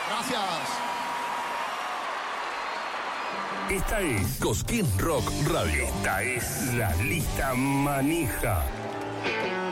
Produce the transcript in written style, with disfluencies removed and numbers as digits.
Gracias. Esta es Cosquín Rock Radio. Esta es la lista manija.